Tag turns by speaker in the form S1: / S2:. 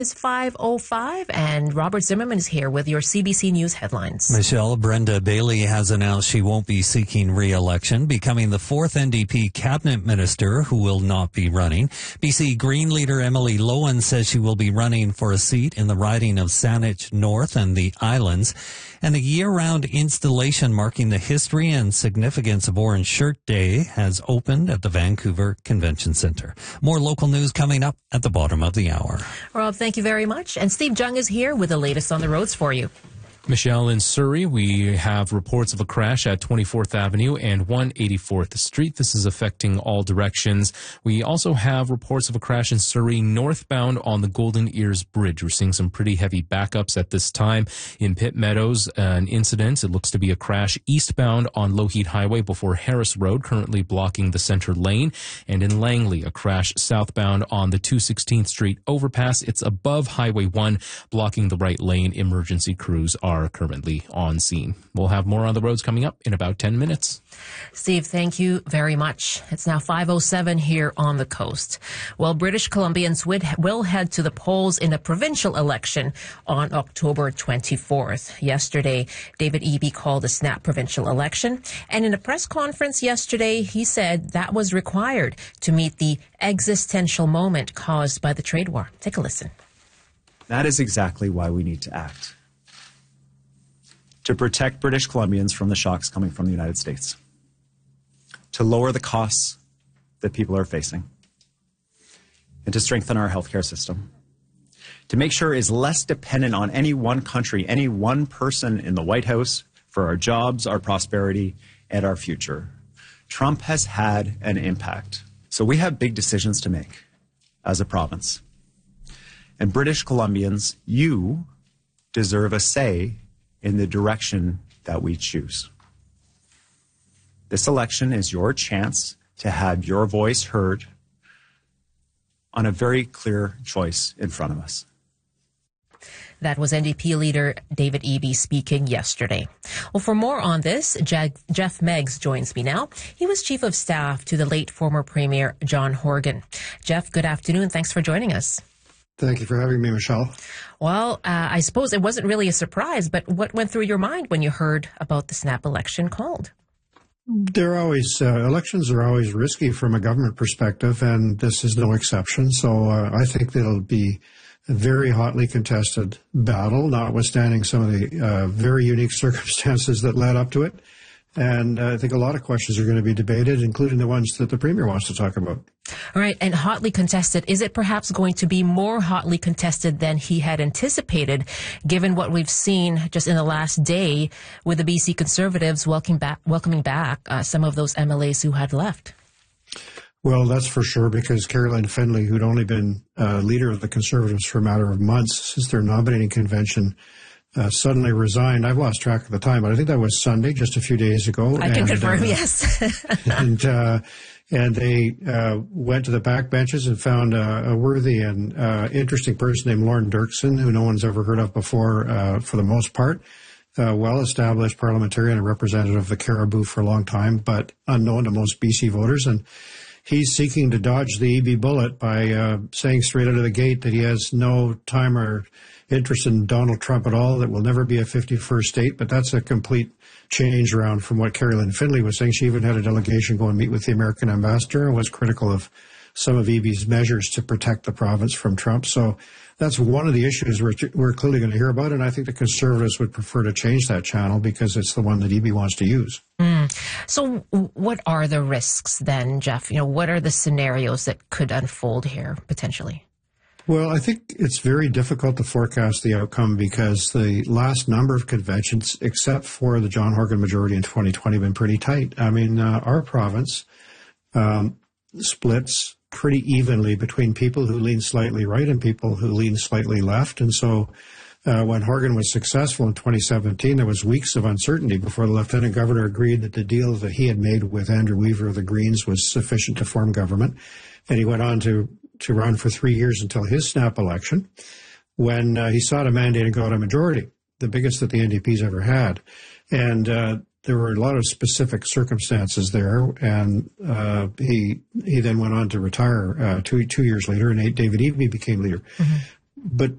S1: It's 5:05, and Robert Zimmerman is here with your CBC News headlines.
S2: Michelle, Brenda Bailey has announced she won't be seeking re-election, becoming the fourth NDP cabinet minister who will not be running. BC Green leader Emily Lowen says she will be running for a seat in the riding of Saanich North and the Islands. And a year-round installation marking the history and significance of Orange Shirt Day has opened at the Vancouver Convention Centre. More local news coming up at the bottom of the hour.
S1: Rob, thank you very much. And Steve Jung is here with the latest on the roads for you.
S3: Michelle, in Surrey, we have reports of a crash at 24th Avenue and 184th Street. This is affecting all directions. We also have reports of a crash in Surrey northbound on the Golden Ears Bridge. We're seeing some pretty heavy backups at this time. In Pitt Meadows, an incident. It looks to be a crash eastbound on Lougheed Highway before Harris Road, currently blocking the center lane. And in Langley, a crash southbound on the 216th Street overpass. It's above Highway 1, blocking the right lane. Emergency crews are currently on scene. We'll have more on the roads coming up in about 10 minutes.
S1: Steve, thank you very much. It's now 5:07 here on the coast. Well, British Columbians will head to the polls in a provincial election on October 24th. Yesterday, David Eby called a snap provincial election, and in a press conference yesterday, he said that was required to meet the existential moment caused by the trade war. Take a listen.
S4: That is exactly why we need to act. To protect British Columbians from the shocks coming from the United States, to lower the costs that people are facing, and to strengthen our healthcare system, to make sure it is less dependent on any one country, any one person in the White House for our jobs, our prosperity, and our future. Trump has had an impact. So we have big decisions to make as a province. And British Columbians, you deserve a say in the direction that we choose. This election is your chance to have your voice heard on a very clear choice in front of us.
S1: That was NDP leader David Eby speaking yesterday. Well, for more on this, Jeff Meggs joins me now. He was chief of staff to the late former Premier John Horgan. Jeff, good afternoon. Thanks for joining us.
S5: Thank you for having me, Michelle.
S1: Well, I suppose it wasn't really a surprise, but what went through your mind when you heard about the snap election called?
S5: They're always, elections are always risky from a government perspective, and this is no exception. So I think that it'll be a very hotly contested battle, notwithstanding some of the very unique circumstances that led up to it. And I think a lot of questions are going to be debated, including the ones that the Premier wants to talk about.
S1: All right. And hotly contested, is it perhaps going to be more hotly contested than he had anticipated, given what we've seen just in the last day with the BC Conservatives welcoming back some of those MLAs who had left?
S5: Well, that's for sure, because Caroline Findlay, who'd only been leader of the Conservatives for a matter of months since their nominating convention, suddenly resigned. I've lost track of the time, but I think that was Sunday, just a few days ago.
S1: I can confirm, yes.
S5: and they went to the backbenches and found a worthy and interesting person named Lauren Dirksen, who no one's ever heard of before, for the most part. Well-established parliamentarian and representative of the Caribou for a long time, but unknown to most BC voters. And he's seeking to dodge the Eby bullet by saying straight out of the gate that he has no time or interest in Donald Trump at all, that will never be a 51st state. But that's a complete change around from what Caroline Findlay was saying. She even had a delegation go and meet with the American ambassador and was critical of some of Eby's measures to protect the province from Trump. So that's one of the issues we're clearly going to hear about, and I think the Conservatives would prefer to change that channel because it's the one that Eby wants to use.
S1: So what are the risks then, Jeff? What are the scenarios that could unfold here potentially?
S5: Well, I think it's very difficult to forecast the outcome because the last number of conventions, except for the John Horgan majority in 2020, have been pretty tight. I mean, our province splits pretty evenly between people who lean slightly right and people who lean slightly left. And so when Horgan was successful in 2017, there was weeks of uncertainty before the Lieutenant Governor agreed that the deal that he had made with Andrew Weaver of the Greens was sufficient to form government. And he went on to run for 3 years until his snap election, when he sought a mandate and got a majority, the biggest that the NDP's ever had. And there were a lot of specific circumstances there, and he then went on to retire two years later, and David Eby became leader. Mm-hmm. But